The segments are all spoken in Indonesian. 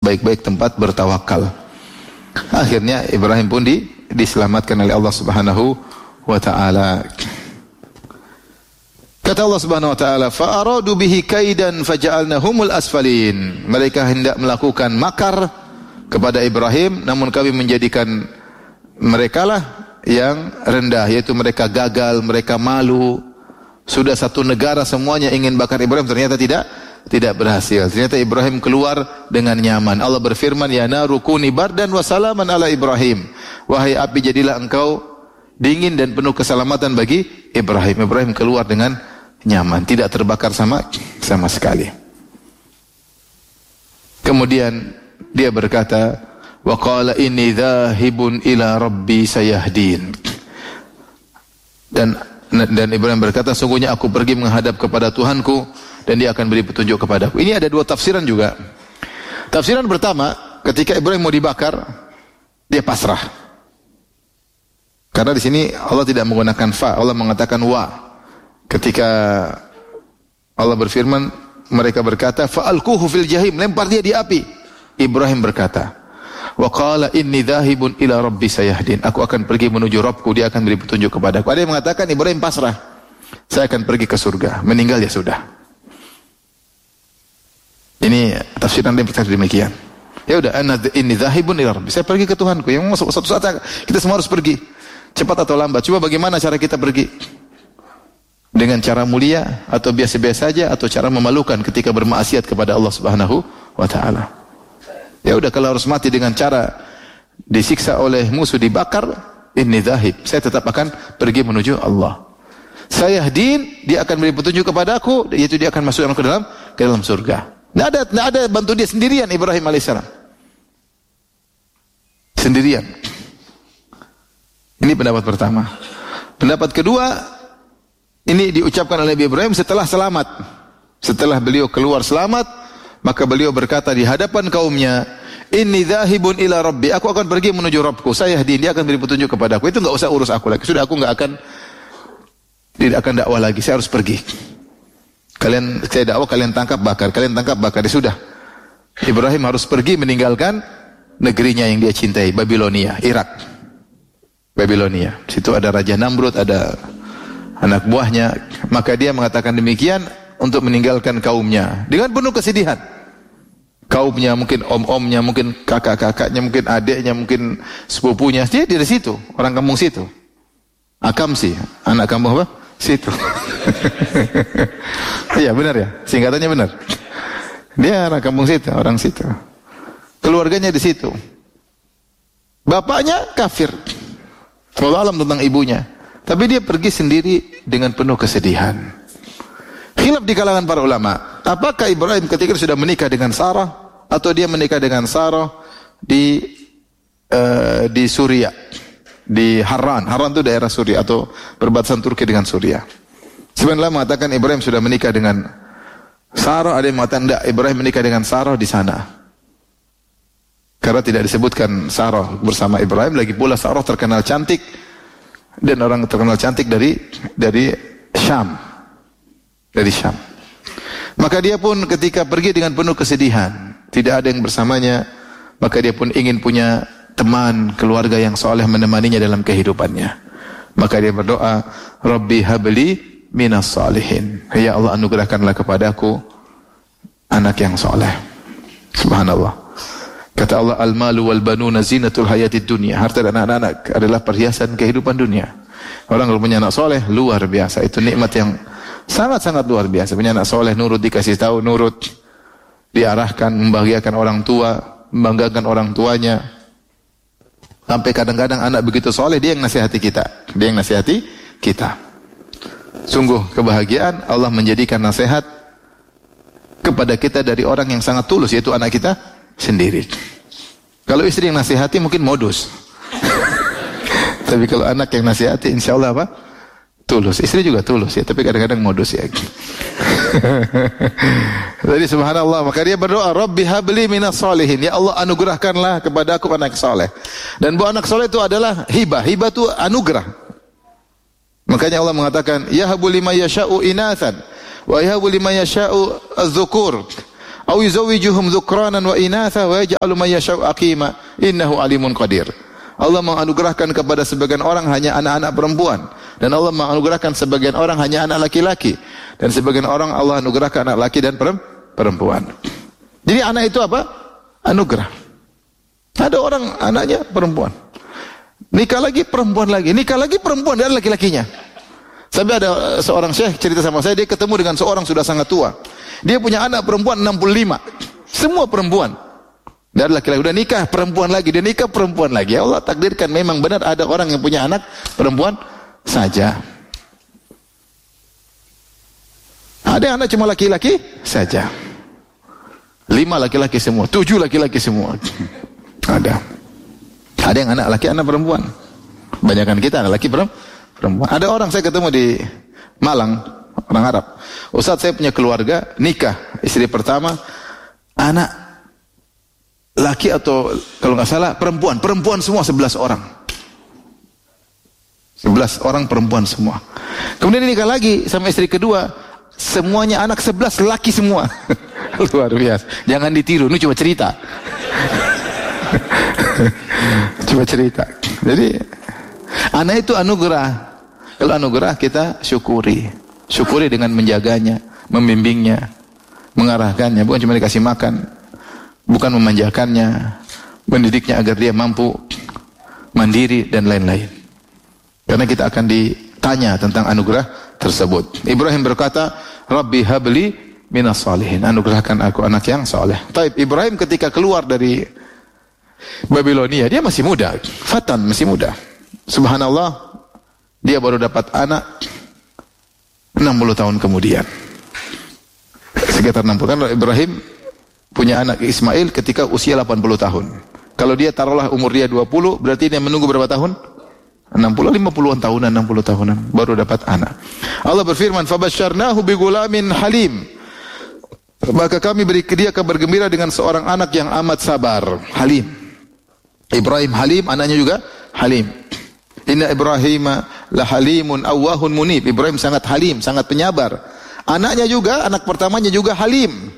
sebaik-baik tempat bertawakal. Akhirnya Ibrahim pun diselamatkan oleh Allah Subhanahu wa taala. Kata Allah Subhanahu wa taala, "Fa aradu bihi kaidan faja'alnahumul asfalin." Mereka hendak melakukan makar kepada Ibrahim, namun kami menjadikan merekalah yang rendah, yaitu mereka gagal, mereka malu. Sudah satu negara semuanya ingin bakar Ibrahim, ternyata tidak berhasil. Ternyata Ibrahim keluar dengan nyaman. Allah berfirman, "Ya naru kuni bardan wa salaman ala Ibrahim." Wahai api, jadilah engkau dingin dan penuh keselamatan bagi Ibrahim. Ibrahim keluar dengan nyaman, tidak terbakar sama sekali. Kemudian dia berkata, "Wa qala inni dhahibun ila rabbi sayahdin." Dan Ibrahim berkata, "Sungguhnya aku pergi menghadap kepada Tuhanku dan dia akan beri petunjuk kepadaku." Ini ada dua tafsiran juga. Tafsiran pertama, ketika Ibrahim mau dibakar, dia pasrah. Karena di sini Allah tidak menggunakan fa, Allah mengatakan wa. Ketika Allah berfirman, mereka berkata, "Fa'alquhu fil jahim," lempar dia di api. Ibrahim berkata, "Wa qala inni dhahibun ila rabbi sayahdin." Aku akan pergi menuju Rabbku, dia akan beri petunjuk kepadaku. Ada yang mengatakan Ibrahim pasrah. Saya akan pergi ke surga, meninggal ya sudah. Ini tafsiran yang pertama demikian. Ya udah, inni dhahibun ila rabbi. Saya pergi ke Tuhanku. Yang suatu saat kita semua harus pergi. Cepat atau lambat. Coba bagaimana cara kita pergi? Dengan cara mulia atau biasa-biasa saja atau cara memalukan ketika bermaksiat kepada Allah Subhanahu wa taala. Ya udah, kalau harus mati dengan cara disiksa oleh musuh, dibakar, inni dhahib. Saya tetap akan pergi menuju Allah. Sayahdin, dia akan beri petunjuk kepadaku, yaitu dia akan masuk ke dalam surga. Tidak ada bantu dia sendirian Ibrahim alaihissalam. Sendirian. Ini pendapat pertama. Pendapat kedua, ini diucapkan oleh Nabi Ibrahim setelah selamat. Setelah beliau keluar selamat, maka beliau berkata di hadapan kaumnya, "Inni dhahibun ila rabbi." Aku akan pergi menuju Rabbku. Sayahdin, dia akan beri petunjuk kepadaku. Itu enggak usah urus aku lagi. Sudah, aku tidak akan dakwah lagi. Saya harus pergi. Saya dakwah, kalian tangkap bakar. Kalian tangkap bakar. Sudah. Ibrahim harus pergi meninggalkan negerinya yang dia cintai, Babilonia, Irak. Babilonia. Situ ada Raja Namrud, ada anak buahnya. Maka dia mengatakan demikian untuk meninggalkan kaumnya dengan penuh kesedihan. Kaumnya, mungkin om-omnya, mungkin kakak-kakaknya, mungkin adiknya, mungkin sepupunya. Dia dari situ, orang kampung situ. Akamsi, anak kampung apa? Situ. Iya benar ya, singkatannya benar. Dia anak kampung situ, orang situ. Keluarganya di situ. Bapaknya kafir. Wallahu alam tentang ibunya. Tapi dia pergi sendiri dengan penuh kesedihan. Khilaf di kalangan para ulama. Apakah Ibrahim ketika sudah menikah dengan Sarah atau dia menikah dengan Sarah di Suriah, di Harran. Harran itu daerah Suriah atau perbatasan Turki dengan Suriah. Sebenarnya mengatakan Ibrahim sudah menikah dengan Sarah, ada yang mengatakan tidak, Ibrahim menikah dengan Sarah di sana. Karena tidak disebutkan Sarah bersama Ibrahim, lagi pula Sarah terkenal cantik dan orang terkenal cantik dari Syam. Dari Syam. Maka dia pun ketika pergi dengan penuh kesedihan, tidak ada yang bersamanya, maka dia pun ingin punya teman, keluarga yang soleh menemaninya dalam kehidupannya. Maka dia berdoa, Rabbi habli minas salihin. Ya Allah, anugerahkanlah kepadaku anak yang soleh. Subhanallah. Kata Allah, al-malu wal banuna zinatul hayatid dunya. Harta dan anak-anak adalah perhiasan kehidupan dunia. Orang kalau punya anak soleh, luar biasa. Itu nikmat yang sangat-sangat luar biasa. Punya anak soleh, nurut, dikasih tahu, nurut, diarahkan, membahagiakan orang tua, membanggakan orang tuanya. Sampai kadang-kadang anak begitu soleh, dia yang nasihati kita. Dia yang nasihati kita. Sungguh kebahagiaan Allah menjadikan nasihat kepada kita dari orang yang sangat tulus, yaitu anak kita sendiri. Kalau istri yang nasihati mungkin modus. Tapi kalau anak yang nasihati, insya Allah apa? Tulus. Istri juga tulus ya, tapi kadang-kadang modus ya. Jadi subhanallah, maka dia berdoa, Rabbi habli minas solihin. Ya Allah, anugerahkanlah kepada aku anak soleh. Dan bu anak soleh itu adalah hibah. Hibah itu anugerah. Makanya Allah mengatakan, yahabu liman yasha'u inathan wa yahabu liman yasha'u az-zukur. Aw yuzawwijuhum dzukranan wa inatha wa yaj'alu man yasha'u aqima. Innahu alimun qadir. Allah menganugerahkan kepada sebagian orang hanya anak-anak perempuan, dan Allah menganugerahkan sebagian orang hanya anak laki-laki, dan sebagian orang Allah anugerahkan anak laki dan perempuan. Jadi anak itu apa? Anugerah. Ada orang anaknya perempuan, nikah lagi perempuan lagi, nikah lagi perempuan dan laki-lakinya. Sampai ada seorang syekh cerita sama saya, dia ketemu dengan seorang sudah sangat tua. Dia punya anak perempuan 65, semua perempuan. Dan laki-laki udah nikah perempuan lagi, dia nikah perempuan lagi. Ya Allah takdirkan memang benar ada orang yang punya anak perempuan saja. Ada anak cuma laki-laki saja. 5 laki-laki semua, 7 laki-laki semua. Ada yang anak laki, anak perempuan. Banyakan kita anak laki perempuan. Ada orang saya ketemu di Malang, orang Arab. Ustaz, saya punya keluarga, nikah, istri pertama, anak laki atau kalau nggak salah perempuan semua 11 orang. 11 orang perempuan semua. Kemudian nikah lagi sama istri kedua, semuanya anak 11 laki semua. Luar biasa. Jangan ditiru, ini cuma cerita. Cuma cerita. Jadi anak itu anugerah. Kalau anugerah kita syukuri. Syukuri dengan menjaganya, membimbingnya, mengarahkannya, bukan cuma dikasih makan, bukan memanjakannya, mendidiknya agar dia mampu mandiri dan lain-lain. Karena kita akan ditanya tentang anugerah tersebut. Ibrahim berkata, Rabbi habli minas salihin, anugerahkan aku anak yang saleh. Taib, Ibrahim ketika keluar dari Babilonia, dia masih muda, fatan, masih muda. Subhanallah, dia baru dapat anak 60 tahun kemudian. Sekitar 60 tahun Ibrahim punya anak Ismail ketika usia 80 tahun. Kalau dia taruhlah umur dia 20, berarti dia menunggu berapa tahun? 50-an tahunan, 60 tahunan baru dapat anak. Allah berfirman, "Fabasyarnahu bigulamin halim." Maka kami beri dia kabar gembira dengan seorang anak yang amat sabar, halim. Ibrahim halim, anaknya juga halim. Inna Ibrahima la halimun awwahun munib. Ibrahim sangat halim, sangat penyabar. Anaknya juga, anak pertamanya juga halim.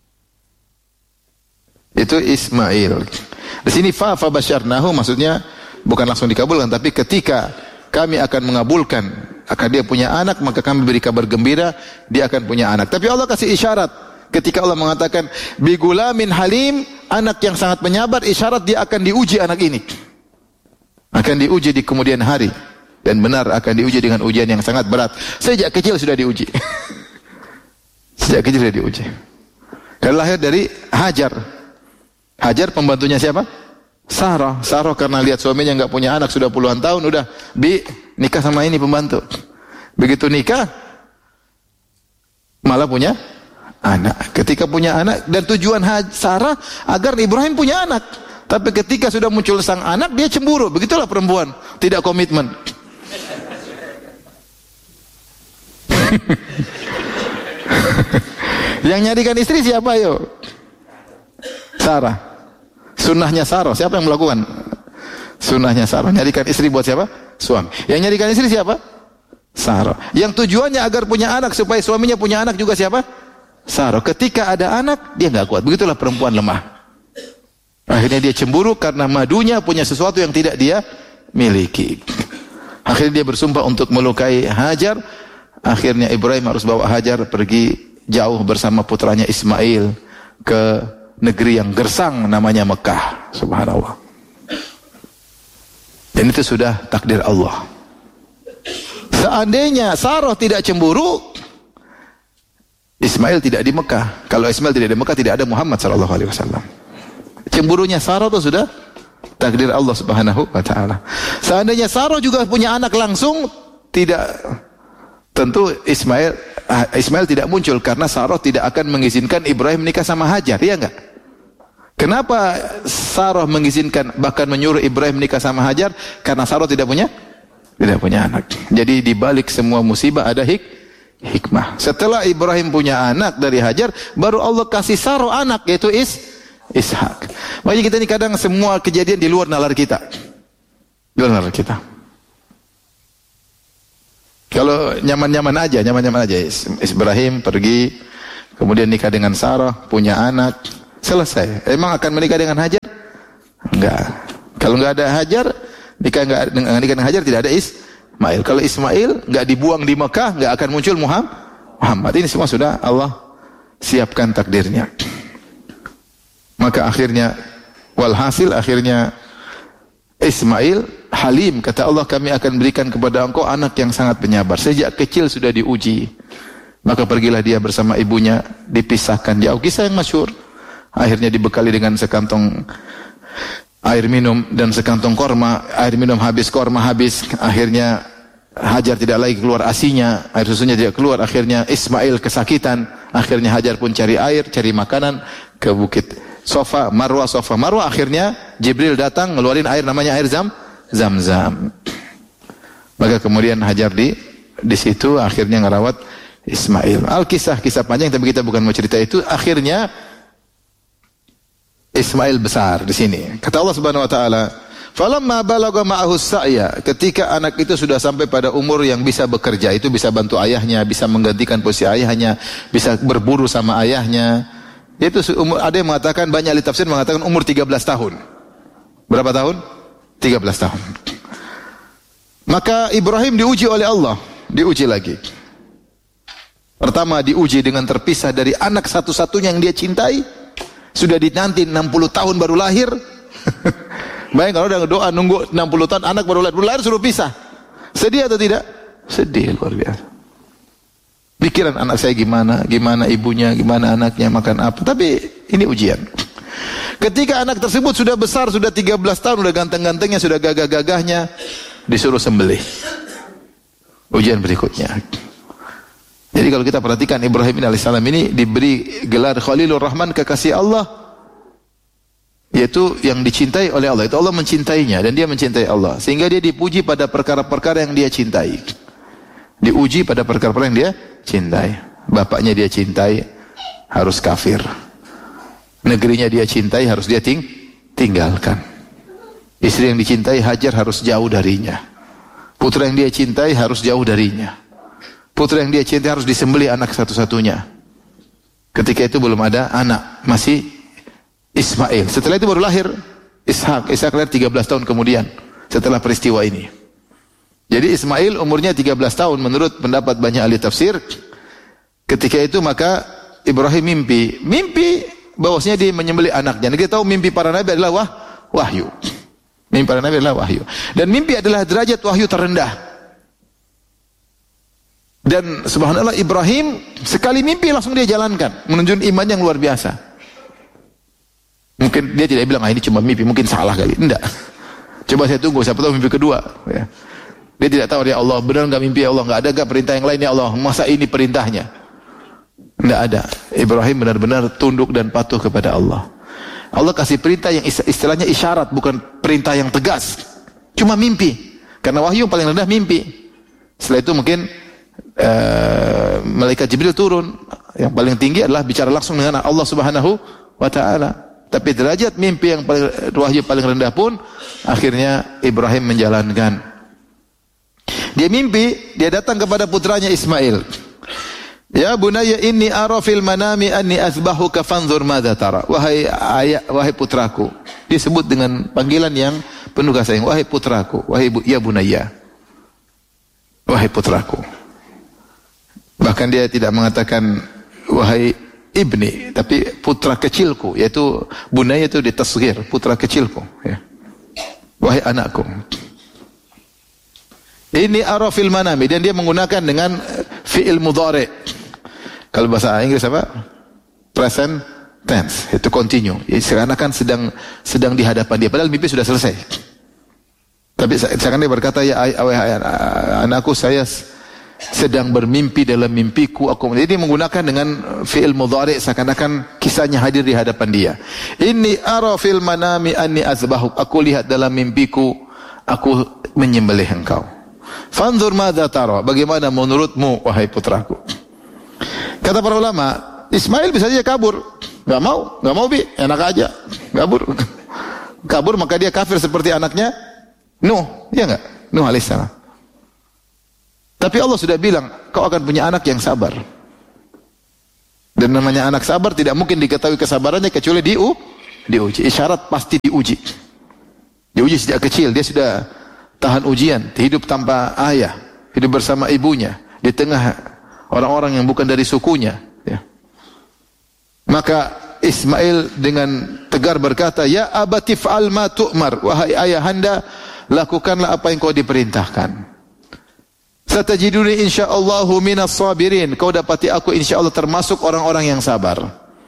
Itu Ismail. Di sini fabasyarnahu maksudnya bukan langsung dikabulkan, tapi ketika kami akan mengabulkan akan dia punya anak, maka kami beri kabar gembira dia akan punya anak. Tapi Allah kasih isyarat ketika Allah mengatakan bigulamin halim, anak yang sangat penyabar, isyarat dia akan diuji anak ini. Akan diuji di kemudian hari, dan benar akan diuji dengan ujian yang sangat berat. Sejak kecil sudah diuji. Sejak kecil sudah diuji. Dan lahir dari Hajar. Hajar pembantunya siapa? Sarah. Sarah karena lihat suaminya enggak punya anak sudah puluhan tahun, udah nikah sama ini pembantu. Begitu nikah malah punya anak. Ketika punya anak, dan tujuan Sarah agar Ibrahim punya anak. Tapi ketika sudah muncul sang anak, dia cemburu. Begitulah perempuan, tidak komitmen. Yang nyarikan istri siapa yo? Sarah. Sunnahnya Sarah, siapa yang melakukan? Sunnahnya Sarah, nyarikan istri buat siapa? Suami. Yang nyarikan istri siapa? Sarah. Yang tujuannya agar punya anak supaya suaminya punya anak juga siapa? Sarah. Ketika ada anak, dia nggak kuat. Begitulah perempuan lemah. Akhirnya dia cemburu karena madunya punya sesuatu yang tidak dia miliki. Akhirnya dia bersumpah untuk melukai Hajar. Akhirnya Ibrahim harus bawa Hajar pergi jauh bersama putranya Ismail ke negeri yang gersang namanya Mekah. Subhanallah. Dan itu sudah takdir Allah. Seandainya Sarah tidak cemburu, Ismail tidak di Mekah. Kalau Ismail tidak di Mekah, tidak ada Muhammad sallallahu alaihi wasallam. Cemburunya Sarah itu sudah takdir Allah Subhanahu wa taala. Seandainya Sarah juga punya anak langsung, tidak, tentu Ismail tidak muncul karena Sarah tidak akan mengizinkan Ibrahim nikah sama Hajar, ya enggak? Kenapa Sarah mengizinkan bahkan menyuruh Ibrahim nikah sama Hajar? Karena Sarah tidak punya anak. Jadi di balik semua musibah ada hikmah. Setelah Ibrahim punya anak dari Hajar, baru Allah kasih Sarah anak, yaitu Ishak. Makanya kita ini kadang semua kejadian di luar nalar kita. Di luar nalar kita. Kalau nyaman-nyaman aja. Ibrahim pergi kemudian nikah dengan Sarah, punya anak, selesai. Emang akan menikah dengan Hajar? Enggak. Kalau enggak ada Hajar, nikah dengan Hajar tidak ada Ismail. Kalau Ismail enggak dibuang di Mekah, enggak akan muncul Muhammad. Ini semua sudah Allah siapkan takdirnya. Maka akhirnya, walhasil akhirnya Ismail halim, kata Allah, kami akan berikan kepada engkau anak yang sangat penyabar. Sejak kecil sudah diuji. Maka pergilah dia bersama ibunya, dipisahkan jauh. Kisah yang masyhur. Akhirnya dibekali dengan sekantong air minum dan sekantong korma. Air minum habis, korma habis. Akhirnya Hajar tidak lagi keluar asinya, air susunya tidak keluar. Akhirnya Ismail kesakitan. Akhirnya Hajar pun cari air, cari makanan ke bukit Safa Marwah. Akhirnya Jibril datang ngeluarin air, namanya air Zam-Zam. Maka kemudian Hajar di situ akhirnya ngerawat Ismail. Kisah panjang, tapi kita bukan mau cerita itu. Akhirnya Ismail besar di sini. Kata Allah Subhanahu wa taala, "Falamma balagha ma'ahu as-sa'ya", ketika anak itu sudah sampai pada umur yang bisa bekerja, itu bisa bantu ayahnya, bisa menggantikan posisi ayahnya, bisa berburu sama ayahnya. Itu umur, ada yang mengatakan, banyak ahli tafsir mengatakan umur 13 tahun. Berapa tahun? 13 tahun. Maka Ibrahim diuji oleh Allah, diuji lagi. Pertama diuji dengan terpisah dari anak satu-satunya yang dia cintai. Sudah dinanti 60 tahun baru lahir. Bayang kalau udah doa nunggu 60 tahun anak baru lahir suruh pisah. Sedih atau tidak? Sedih luar biasa. Pikiran anak saya gimana ibunya, gimana anaknya, makan apa. Tapi ini ujian. Ketika anak tersebut sudah besar, sudah 13 tahun, sudah ganteng-gantengnya, sudah gagah-gagahnya, disuruh sembelih. Ujian berikutnya. Jadi kalau kita perhatikan Ibrahim alaihissalam ini diberi gelar Khalilur Rahman, kekasih Allah, yaitu yang dicintai oleh Allah. Itu Allah mencintainya dan dia mencintai Allah, sehingga dia dipuji pada perkara-perkara yang dia cintai. Diuji pada perkara-perkara yang dia cintai. Bapaknya dia cintai, harus kafir. Negerinya dia cintai, harus dia tinggalkan. Istri yang dicintai Hajar harus jauh darinya. Putra yang dia cintai harus jauh darinya. Putra yang dia cintai harus disembelih anak satu-satunya. Ketika itu belum ada anak, masih Ismail. Setelah itu baru lahir Ishak. Ishak lahir 13 tahun kemudian setelah peristiwa ini. Jadi Ismail umurnya 13 tahun menurut pendapat banyak ahli tafsir. Ketika itu maka Ibrahim mimpi bahwasanya dia menyembelih anaknya. Dan kita tahu mimpi para nabi adalah wahyu. Mimpi para nabi adalah wahyu. Dan mimpi adalah derajat wahyu terendah. Dan subhanallah, Ibrahim sekali mimpi langsung dia jalankan, menunjukkan iman yang luar biasa. Mungkin dia tidak bilang, ini cuma mimpi, mungkin salah kali. Enggak. Coba saya tunggu, siapa tahu mimpi kedua. Ya. Dia tidak tahu, ya Allah, benar enggak mimpi ya Allah? Enggak ada enggak perintah yang lain ya Allah? Masa ini perintahnya? Enggak ada. Ibrahim benar-benar tunduk dan patuh kepada Allah. Allah kasih perintah yang istilahnya isyarat, bukan perintah yang tegas. Cuma mimpi. Karena wahyu paling rendah mimpi. Setelah itu mungkin malaikat Jibril turun. Yang paling tinggi adalah bicara langsung dengan Allah Subhanahu wa taala. Tapi derajat mimpi yang wahyu paling rendah pun akhirnya Ibrahim menjalankan. Dia mimpi, dia datang kepada putranya Ismail. Ya bunayya inni ara fil manami anni azbahuka fanzur madza tara. Wahai putraku. Disebut dengan panggilan yang penuh kasih sayang. Wahai putraku, ya bunayya. Wahai putraku. Bahkan dia tidak mengatakan wahai ibni, tapi putra kecilku, yaitu bunayya itu ditasghir, putra kecilku, ya. Wahai anakku. Ini ara fil manami, dan dia menggunakan dengan fi'il mudhari. Kalau bahasa Inggris apa? Present tense, itu continue. Seakan-akan sedang di hadapan dia, padahal mimpi sudah selesai. Tapi seakan dia berkata, ya anakku, saya sedang bermimpi dalam mimpiku. Jadi menggunakan dengan fi'il mudhari, seakan-akan kisahnya hadir di hadapan dia. Inni ara fil manami anni azbahuk. Aku lihat dalam mimpiku, aku menyembelih engkau. Fanzur madza tara, bagaimana menurutmu wahai putraku? Kata para ulama, Ismail bisa saja kabur. Enggak mau bi, enak aja. Kabur maka dia kafir seperti anaknya Nuh, iya enggak? Nuh alaihissalam. Tapi Allah sudah bilang, kau akan punya anak yang sabar. Dan namanya anak sabar tidak mungkin diketahui kesabarannya kecuali diuji. Isyarat pasti diuji. Diuji sejak kecil, dia sudah tahan ujian, hidup tanpa ayah, hidup bersama ibunya di tengah orang-orang yang bukan dari sukunya, ya. Maka Ismail dengan tegar berkata, "Ya abati fa'al ma tu'mar." Wahai ayahanda, lakukanlah apa yang kau diperintahkan. Satajiduni insyaallahu minas sabirin. Kau dapati aku insyaallah termasuk orang-orang yang sabar.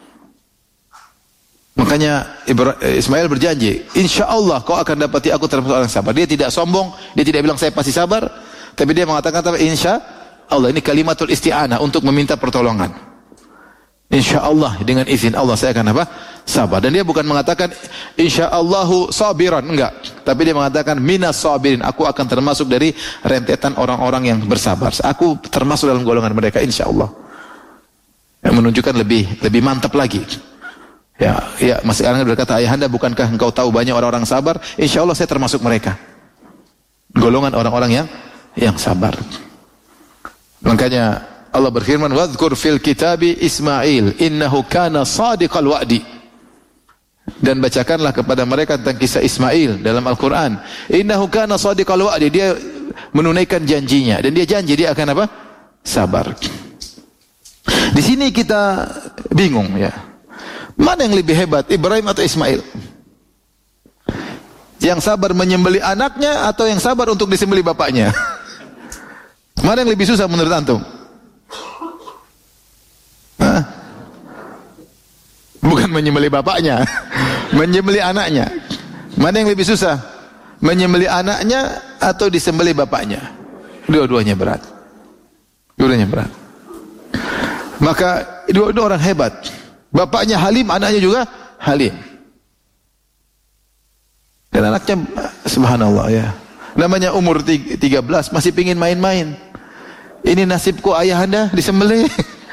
Makanya Ismail berjanji, insyaallah kau akan dapati aku termasuk orang yang sabar. Dia tidak sombong, dia tidak bilang saya pasti sabar, tapi dia mengatakan insyaallah. Ini kalimatul isti'anah untuk meminta pertolongan. InsyaAllah dengan izin Allah saya akan apa? Sabar. Dan dia bukan mengatakan insyaallahu sabiran, enggak. Tapi dia mengatakan minas sabirin. Aku akan termasuk dari rentetan orang-orang yang bersabar. Aku termasuk dalam golongan mereka insyaallah. Yang menunjukkan lebih mantap lagi. Ya, masih orang berkata, ayahanda bukankah engkau tahu banyak orang-orang sabar? Insyaallah saya termasuk mereka. Golongan orang-orang yang sabar. Makanya Allah berfirman, "Wadhkur fil kitabi Ismail, innahu kana shadiqal wa'di." Dan bacakanlah kepada mereka tentang kisah Ismail dalam Al-Quran. Innahu kana shadiqal wa'di. Dia menunaikan janjinya. Dan dia janji dia akan apa? Sabar. Di sini kita bingung ya. Mana yang lebih hebat, Ibrahim atau Ismail? Yang sabar menyembelih anaknya atau yang sabar untuk disembelih bapaknya? Mana yang lebih susah menurut antum? Bukan menyembelih bapaknya, menyembelih anaknya. Mana yang lebih susah? Menyembelih anaknya atau disembelih bapaknya? Dua-duanya berat. Dua-duanya berat. Maka dua-dua orang hebat. Bapaknya Halim, anaknya juga Halim. Dan anaknya subhanallah ya. Namanya umur 13 masih pingin main-main. Ini nasibku ayahanda disembelih.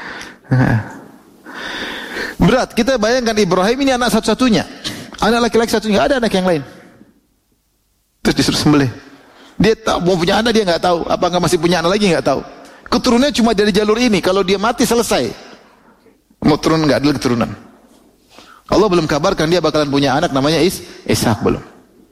Berat. Kita bayangkan Ibrahim ini anak satu-satunya. Anak laki-laki satunya, enggak ada anak yang lain. Terus disuruh sembelih. Dia tak mau punya anak, dia enggak tahu. Apakah masih punya anak lagi, enggak tahu. Keturunannya cuma dari jalur ini. Kalau dia mati selesai. Mau turun enggak ada keturunan. Allah belum kabarkan dia bakalan punya anak namanya Ishak belum.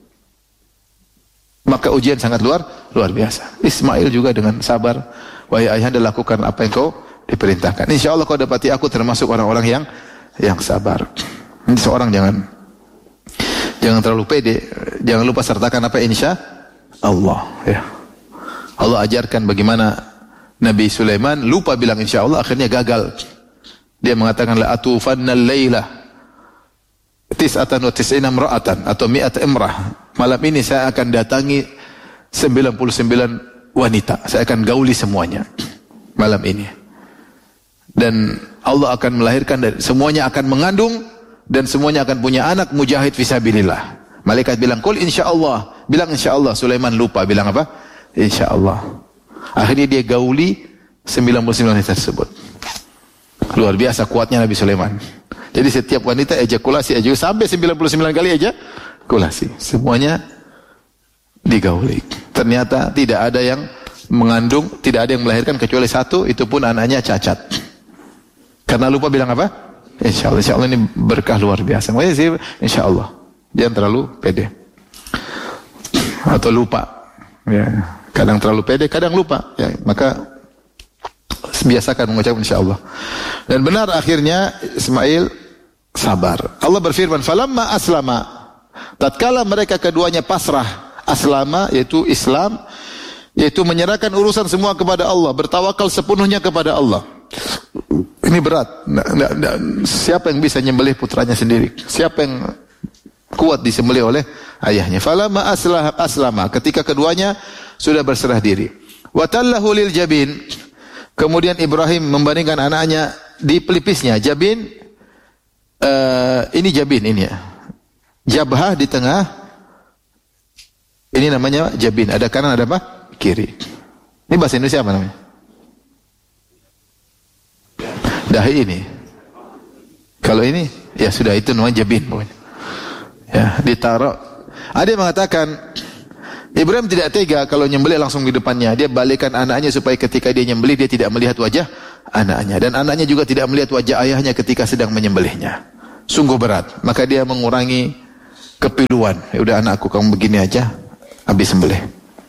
Maka ujian sangat luar biasa. Ismail juga dengan sabar. Wahai ayahanda, lakukan apa yang kau diperintahkan. InsyaAllah kau dapati aku termasuk orang-orang yang sabar. Ini seorang jangan terlalu pede. Jangan lupa sertakan apa insya Allah. Ya. Allah ajarkan bagaimana Nabi Sulaiman lupa bilang insya Allah, akhirnya gagal. Dia mengatakan la atufanna al-laila tis'atan wa tis'ina imra'atan atau mi'at imrah. Malam ini saya akan datangi 99 wanita. Saya akan gauli semuanya malam ini. Dan Allah akan melahirkan, semuanya akan mengandung dan semuanya akan punya anak mujahid fisabilillah. Malaikat bilang qul insyaallah, bilang insyaallah. Sulaiman lupa bilang apa? Insyaallah. Akhirnya dia gauli 99 wanita tersebut. Luar biasa kuatnya Nabi Sulaiman. Jadi setiap wanita ejakulasi sampai 99 kali ejakulasi. Semuanya digauli. Ternyata tidak ada yang mengandung, tidak ada yang melahirkan kecuali satu, itu pun anaknya cacat. Karena lupa bilang apa? Insyaallah ini berkah luar biasa. Makanya sih insyaallah. Jangan terlalu pede. Atau lupa. Ya, kadang terlalu pede, kadang lupa. Ya, maka biasakan mengucapkan insyaallah. Dan benar akhirnya Ismail sabar. Allah berfirman, "Falamma aslama." Tatkala mereka keduanya pasrah, aslama yaitu Islam, yaitu menyerahkan urusan semua kepada Allah, bertawakal sepenuhnya kepada Allah. Ini berat. Siapa yang bisa nyembelih putranya sendiri? Siapa yang kuat disembelih oleh ayahnya? Falamma aslama, ketika keduanya sudah berserah diri. Wa tallahu lil jabin. Kemudian Ibrahim membandingkan anaknya di pelipisnya. Jabin, ini jabin ini ya. Jabhah di tengah. Ini namanya jabin. Ada kanan, ada apa? Kiri. Ini bahasa Indonesia apa namanya? Dahi ini. Kalau ini, ya sudah itu namanya jabin. Ya, ditaruh. Ada yang mengatakan Ibrahim tidak tega kalau nyembelih langsung di depannya. Dia balikkan anaknya supaya ketika dia nyembelih dia tidak melihat wajah anaknya. Dan anaknya juga tidak melihat wajah ayahnya ketika sedang menyembelihnya. Sungguh berat. Maka dia mengurangi kepiluan. Ya udah anakku, kamu begini aja, habis sembelih.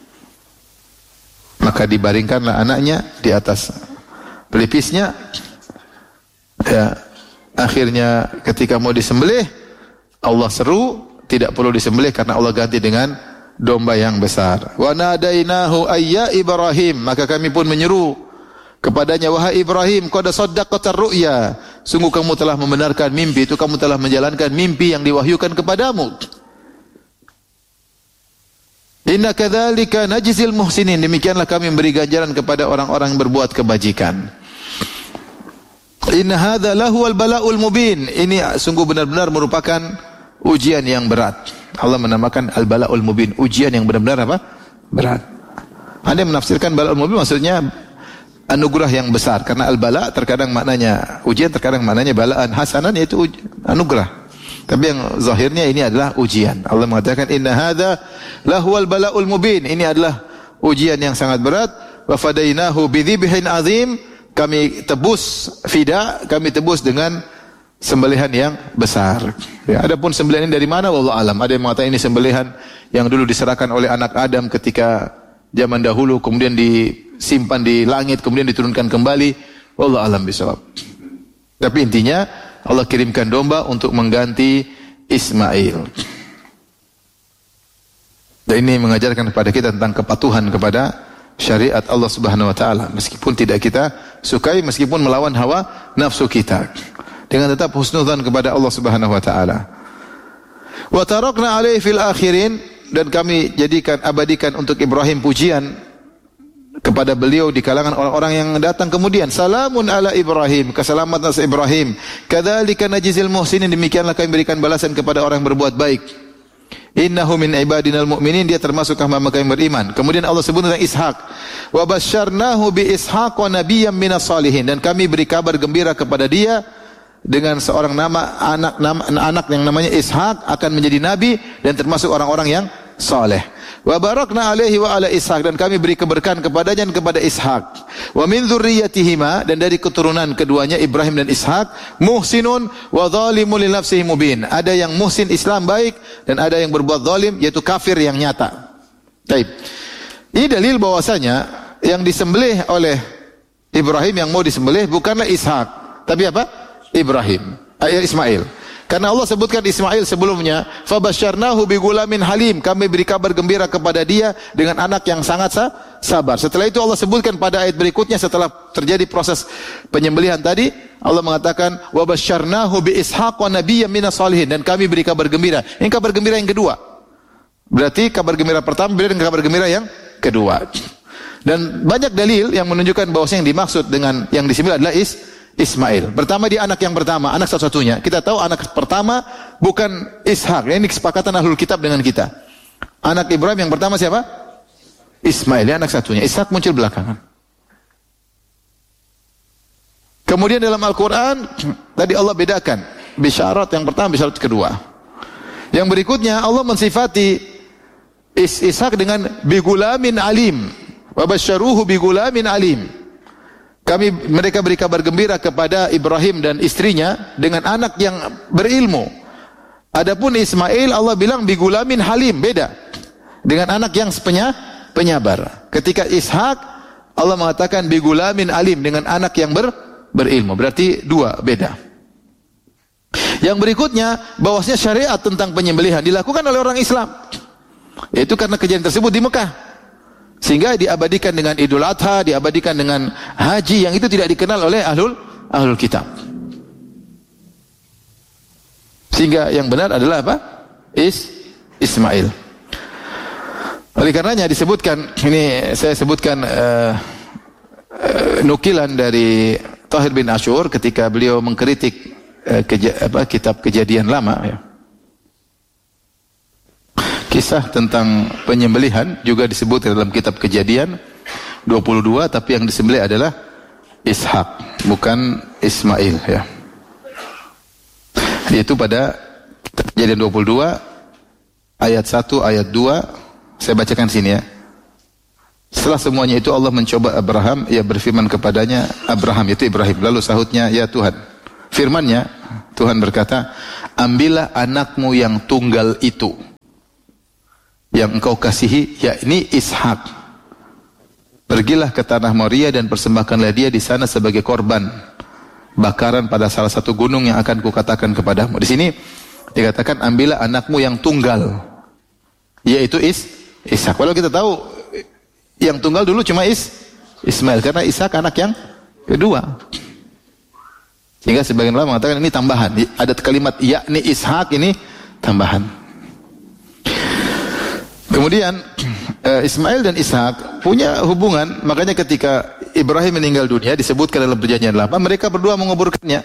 Maka dibaringkanlah anaknya di atas pelipisnya. Ya, akhirnya ketika mau disembelih, Allah seru, tidak perlu disembelih karena Allah ganti dengan domba yang besar. Wa nadainahu ayya Ibrahim, maka kami pun menyeru kepadanya, wahai Ibrahim, qad saddaqatar ru'ya, sungguh kamu telah membenarkan mimpi itu, kamu telah menjalankan mimpi yang diwahyukan kepadamu. Inna kadzalika najzil muhsinin, demikianlah kami memberi ganjaran kepada orang-orang yang berbuat kebajikan. Inna hadza lahuwal bala'ul mubin, ini sungguh benar-benar merupakan ujian yang berat. Allah menamakan al-bala'ul mubin, ujian yang benar-benar apa? Berat. Ada yang menafsirkan bala'ul mubin maksudnya anugerah yang besar, karena al-bala' terkadang maknanya ujian, terkadang maknanya bala'an hasanan, yaitu anugerah. Tapi yang zahirnya ini adalah ujian. Allah mengatakan inna hadza lahuwal bala'ul mubin, ini adalah ujian yang sangat berat. Wa fadainahu bidzibhin azim, kami tebus fida, kami tebus dengan sembelihan yang besar. Ya, adapun sembelihan ini dari mana, wallahu alam. Ada yang mengatakan ini sembelihan yang dulu diserahkan oleh anak Adam ketika zaman dahulu, kemudian disimpan di langit, kemudian diturunkan kembali. Wallahu alam bisawab. Tapi intinya Allah kirimkan domba untuk mengganti Ismail. Dan ini mengajarkan kepada kita tentang kepatuhan kepada syariat Allah Subhanahu wa taala, meskipun tidak kita sukai, meskipun melawan hawa nafsu kita, dengan tetap husnudzan kepada Allah Subhanahu wa taala. Wa tarakna alaihi fil akhirin, dan kami abadikan untuk Ibrahim pujian kepada beliau di kalangan orang-orang yang datang kemudian. Salamun ala Ibrahim, keselamatan atas Ibrahim. Kadzalika najzil muhsinin, demikianlah kami berikan balasan kepada orang yang berbuat baik. Innahu min ibadinal mu'minin, dia termasuk hamba yang beriman. Kemudian Allah sebut tentang Ishak. Wa basyarnahu bi Ishaq wa nabiyyan minas salihin, dan kami beri kabar gembira kepada dia dengan seorang anak yang namanya Ishak akan menjadi nabi dan termasuk orang-orang yang saleh. Wa barakna alaihi wa ala Ishaq, dan kami beri keberkahan kepadanya dan kepada Ishak. Wa min dzurriyyatihima, dan dari keturunan keduanya Ibrahim dan Ishak, muhsinun wa zalimun li nafsihi mubin, ada yang muhsin Islam baik dan ada yang berbuat zalim yaitu kafir yang nyata. Baik. Ini dalil bahwasanya yang disembelih oleh Ibrahim, yang mau disembelih bukanlah Ishak, tapi apa? Ibrahim, Ismail. Karena Allah sebutkan Ismail sebelumnya, fabasyarnahu bigulamin halim, kami beri kabar gembira kepada dia dengan anak yang sangat sabar. Setelah itu Allah sebutkan pada ayat berikutnya, setelah terjadi proses penyembelihan tadi, Allah mengatakan wabasyarnahu bi Ishaq wa nabiyyan minas salihin, dan kami beri kabar gembira. Ini kabar gembira yang kedua. Berarti kabar gembira pertama beda dengan kabar gembira yang kedua. Dan banyak dalil yang menunjukkan bahwa yang dimaksud dengan yang disembelih adalah Ismail. Pertama dia anak yang pertama, anak satu-satunya. Kita tahu anak pertama bukan Ishak. Ini kesepakatan ahlul kitab dengan kita. Anak Ibrahim yang pertama siapa? Ismail, ya, anak satunya. Ishak muncul belakangan. Kemudian dalam Al-Quran tadi Allah bedakan bisyarat yang pertama, bisyarat kedua. Yang berikutnya Allah mensifati Ishak dengan bigulamin alim. Wa basyaruhu bigulamin alim. Mereka beri kabar gembira kepada Ibrahim dan istrinya dengan anak yang berilmu. Adapun Ismail Allah bilang bigulamin halim, beda dengan anak yang penyabar. Ketika Ishak Allah mengatakan bigulamin alim, dengan anak yang berilmu. Berarti dua, beda. Yang berikutnya bahwasanya syariat tentang penyembelihan dilakukan oleh orang Islam. Yaitu karena kejadian tersebut di Mekah. Sehingga diabadikan dengan Idul Adha, diabadikan dengan haji, yang itu tidak dikenal oleh ahlul kitab. Sehingga yang benar adalah apa? Ismail. Oleh karenanya disebutkan, ini saya sebutkan nukilan dari Tahir bin Ashur ketika beliau mengkritik kitab Kejadian Lama, ya. Kisah tentang penyembelihan juga disebut dalam kitab Kejadian 22, tapi yang disembelih adalah Ishak, bukan Ismail, ya. Yaitu pada Kejadian 22 ayat 1, ayat 2, saya bacakan sini, ya. Setelah semuanya itu Allah mencoba Abraham, ia berfirman kepadanya, Abraham itu Ibrahim. Lalu sahutnya, ya Tuhan. Firmannya, Tuhan berkata, ambillah anakmu yang tunggal itu, yang engkau kasihi, yakni Ishak. Pergilah ke tanah Moria dan persembahkanlah dia di sana sebagai korban bakaran pada salah satu gunung yang akan kukatakan kepadamu. Di sini dikatakan ambillah anakmu yang tunggal, yaitu Ishak. Walau kita tahu yang tunggal dulu cuma Ismail, karena Ishak anak yang kedua. Sehingga sebagian ulama mengatakan ini tambahan. Ada kalimat yakni Ishak ini tambahan. Kemudian Ismail dan Ishak punya hubungan, makanya ketika Ibrahim meninggal dunia disebutkan dalam perjanjian lama, mereka berdua menguburkannya.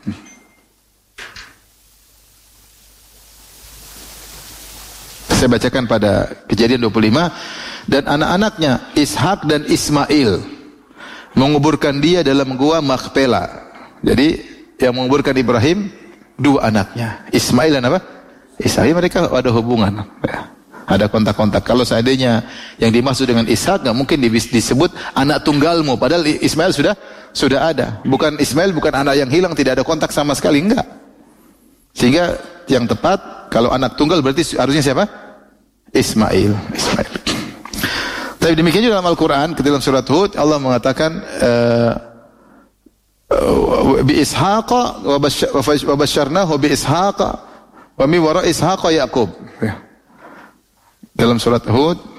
Saya bacakan pada Kejadian 25, dan anak-anaknya Ishak dan Ismail menguburkan dia dalam gua Makpela. Jadi yang menguburkan Ibrahim dua anaknya, Ismail dan apa? Ishak. Mereka ada hubungan, ada kontak-kontak. Kalau seandainya yang dimaksud dengan Ishak, nggak mungkin disebut anak tunggalmu, padahal Ismail sudah ada. Bukan Ismail, bukan anak yang hilang, tidak ada kontak sama sekali, enggak. Sehingga yang tepat kalau anak tunggal berarti harusnya siapa? Ismail. Tapi demikian juga dalam Al-Quran, dalam surat Hud Allah mengatakan bi Ishaqa wa basyarnahu bi Ishaqa wa min wara Ishaqa Yaqub. Dalam surat Hud